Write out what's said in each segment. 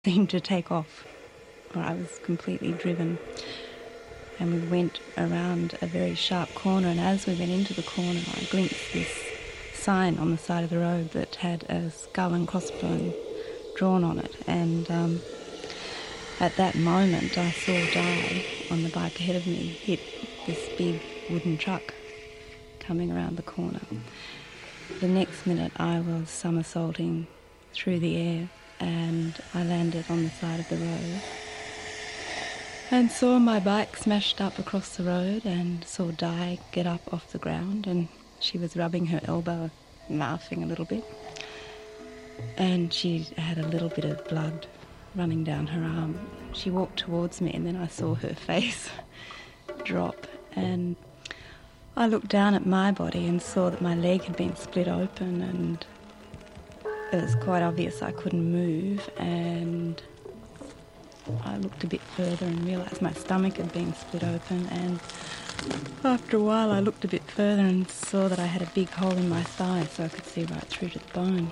seemed to take off, or I was completely driven. And we went around a very sharp corner, and as we went into the corner, I glimpsed this sign on the side of the road that had a skull and crossbone drawn on it. And at that moment, I saw Di on the bike ahead of me hit this big wooden truck coming around the corner. The next minute, I was somersaulting through the air, and I landed on the side of the road and saw my bike smashed up across the road, and saw Di get up off the ground, and she was rubbing her elbow, laughing a little bit, and she had a little bit of blood running down her arm. She walked towards me, and then I saw her face drop, and I looked down at my body and saw that my leg had been split open, and it was quite obvious I couldn't move, and I looked a bit further and realised my stomach had been split open, and after a while I looked a bit further and saw that I had a big hole in my thigh, so I could see right through to the bone.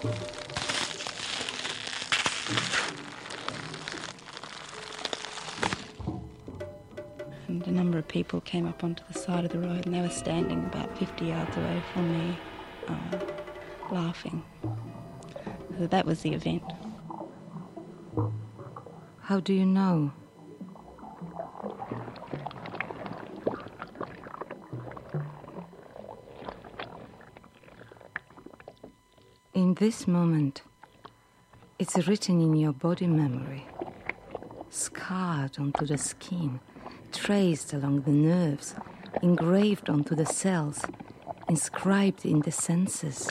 And a number of people came up onto the side of the road, and they were standing about 50 yards away from me, laughing. So that was the event. How do you know? In this moment, it's written in your body memory, scarred onto the skin, traced along the nerves, engraved onto the cells, inscribed in the senses.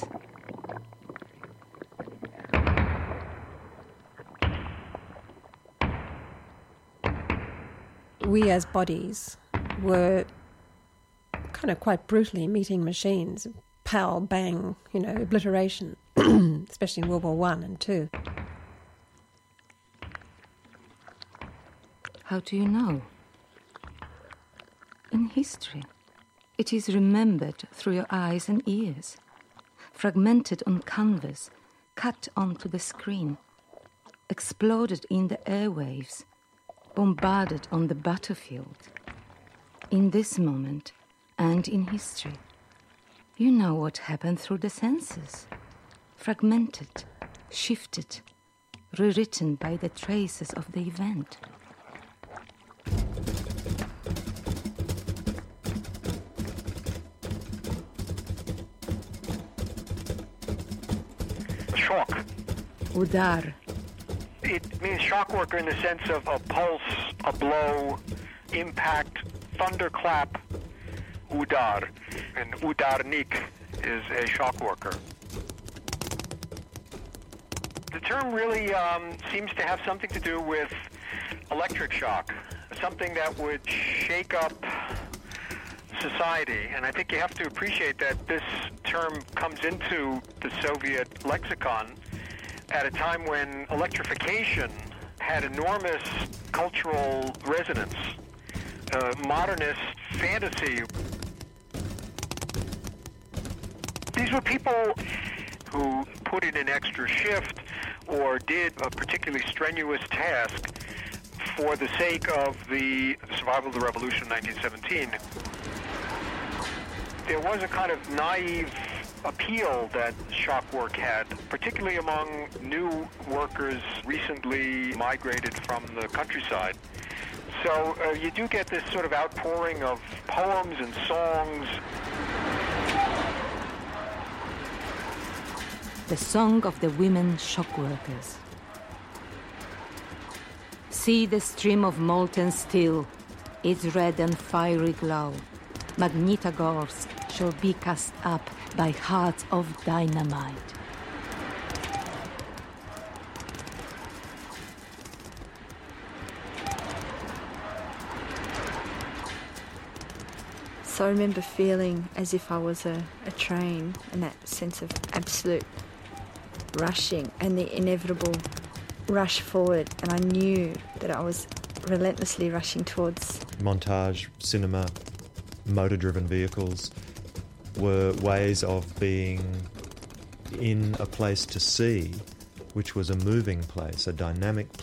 We as bodies were kind of quite brutally meeting machines. Pow, bang, obliteration, especially in World War I and II. How do you know? In history, it is remembered through your eyes and ears, fragmented on canvas, cut onto the screen, exploded in the airwaves, bombarded on the battlefield. In this moment and in history, you know what happened through the senses, fragmented, shifted, rewritten by the traces of the event. Shock. Udar. It means shock worker in the sense of a pulse, a blow, impact, thunderclap, udar. And udarnik is a shock worker. The term really seems to have something to do with electric shock, something that would shake up society. And I think you have to appreciate that this term comes into the Soviet lexicon at a time when electrification had enormous cultural resonance, modernist fantasy. These were people who put in an extra shift or did a particularly strenuous task for the sake of the survival of the revolution in 1917. There was a kind of naive appeal that shock work had, particularly among new workers recently migrated from the countryside. So you do get this sort of outpouring of poems and songs. The song of the women shock workers. See the stream of molten steel, its red and fiery glow. Magnitogorsk shall be cast up by hearts of dynamite. So I remember feeling as if I was a train, and that sense of absolute rushing and the inevitable rush forward, and I knew that I was relentlessly rushing towards. Montage, cinema, motor-driven vehicles were ways of being in a place to see which was a moving place, a dynamic